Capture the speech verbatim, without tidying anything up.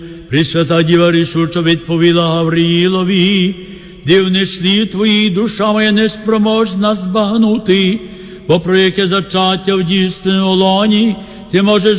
Пресвята Діва рішуче відповіла Гавриїлові: дивні слід твої, душа моя неспроможна збагнути, бо про яке зачаття в дійсному лоні ти можеш